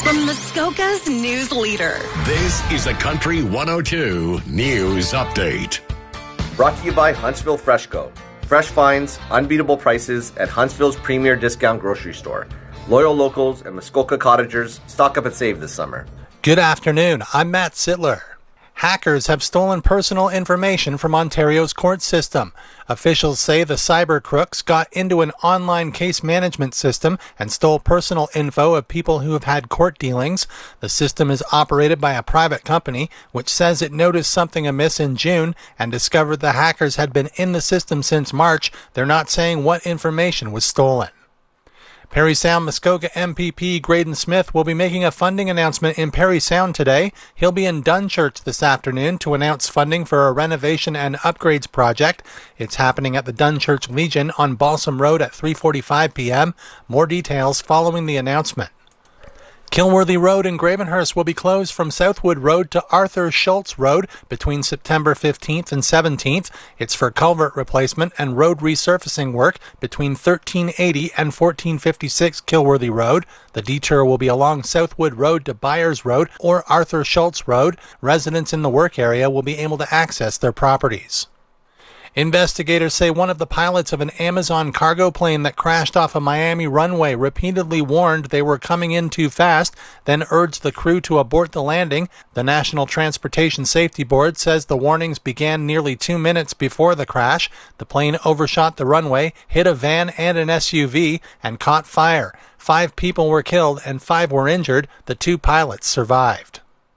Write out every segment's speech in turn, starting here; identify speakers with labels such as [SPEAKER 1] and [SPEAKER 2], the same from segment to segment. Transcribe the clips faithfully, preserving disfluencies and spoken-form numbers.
[SPEAKER 1] from Muskoka's news leader.
[SPEAKER 2] This is a Country one oh two News Update.
[SPEAKER 3] Brought to you by Huntsville Freshco. Fresh finds, unbeatable prices at Huntsville's premier discount grocery store. Loyal locals and Muskoka cottagers, stock up and save this summer.
[SPEAKER 4] Good afternoon. I'm Matt Sittler. Hackers have stolen personal information from Ontario's court system. Officials say the cyber crooks got into an online case management system and stole personal info of people who have had court dealings. The system is operated by a private company, which says it noticed something amiss in June and discovered the hackers had been in the system since March. They're not saying what information was stolen. Parry Sound Muskoka M P P Graydon Smith will be making a funding announcement in Parry Sound today. He'll be in Dunchurch this afternoon to announce funding for a renovation and upgrades project. It's happening at the Dunchurch Legion on Balsam Road at three forty-five p.m. More details following the announcement. Kilworthy Road in Gravenhurst will be closed from Southwood Road to Arthur Schultz Road between September fifteenth and seventeenth. It's for culvert replacement and road resurfacing work between thirteen eighty and fourteen fifty-six Kilworthy Road. The detour will be along Southwood Road to Byers Road or Arthur Schultz Road. Residents in the work area will be able to access their properties. Investigators say one of the pilots of an Amazon cargo plane that crashed off a Miami runway repeatedly warned they were coming in too fast, then urged the crew to abort the landing. The National Transportation Safety Board says the warnings began nearly two minutes before the crash. The plane overshot the runway, hit a van and an S U V, and caught fire. Five people were killed and five were injured. The two pilots survived.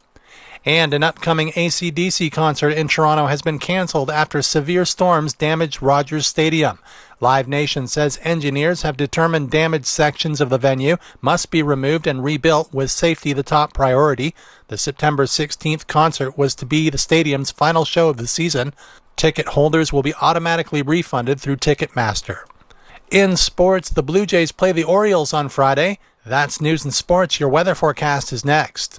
[SPEAKER 4] And an upcoming A C D C concert in Toronto has been cancelled after severe storms damaged Rogers Stadium. Live Nation says engineers have determined damaged sections of the venue must be removed and rebuilt with safety the top priority. The September sixteenth concert was to be the stadium's final show of the season. Ticket holders will be automatically refunded through Ticketmaster. In sports, the Blue Jays play the Orioles on Friday. That's news and sports. Your weather forecast is next.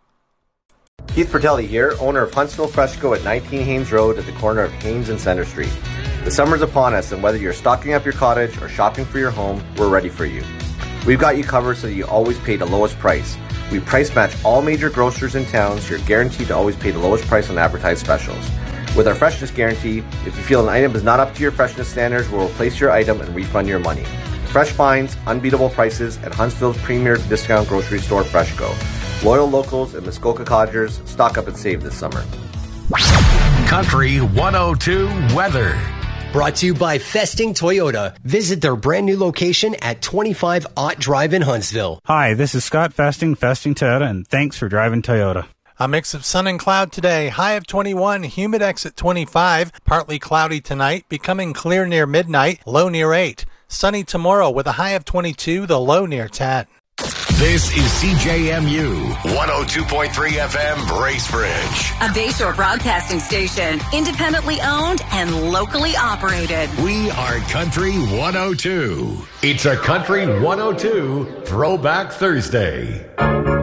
[SPEAKER 3] Keith Bertelli here, owner of Huntsville Freshco at nineteen Haynes Road at the corner of Haynes and Center Street. The summer's upon us, and whether you're stocking up your cottage or shopping for your home, we're ready for you. We've got you covered so that you always pay the lowest price. We price match all major grocers in town, so you're guaranteed to always pay the lowest price on advertised specials. With our freshness guarantee, if you feel an item is not up to your freshness standards, we'll replace your item and refund your money. Fresh finds, unbeatable prices at Huntsville's premier discount grocery store, Freshco. Loyal locals and Muskoka cottagers, stock up and save this summer.
[SPEAKER 2] Country one oh two weather.
[SPEAKER 5] Brought to you by Festing Toyota. Visit their brand new location at twenty-five Ott Drive in Huntsville.
[SPEAKER 6] Hi, this is Scott Festing, Festing Toyota, and thanks for driving Toyota.
[SPEAKER 4] A mix of sun and cloud today. High of twenty-one, humidex at twenty-five. Partly cloudy tonight, becoming clear near midnight, low near eight. Sunny tomorrow with a high of twenty-two, the low near ten.
[SPEAKER 2] This is C J M U one oh two point three F M Bracebridge.
[SPEAKER 1] A Bayshore broadcasting station, independently owned and locally operated.
[SPEAKER 2] We are Country one oh two. It's a Country one oh two Throwback Thursday.